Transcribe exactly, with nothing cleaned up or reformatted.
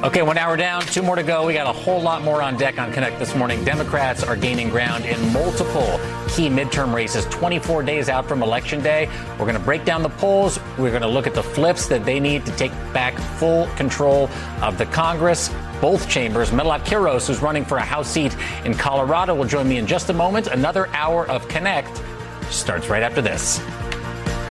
Okay, one hour down, two more to go. We got a whole lot more on deck on Connect this morning. Democrats are gaining ground in multiple key midterm races, twenty-four days out from Election Day. We're going to break down the polls. We're going to look at the flips that they need to take back full control of the Congress, both chambers. Metalab Kiros, who's running for a House seat in Colorado, will join me in just a moment. Another hour of Connect starts right after this.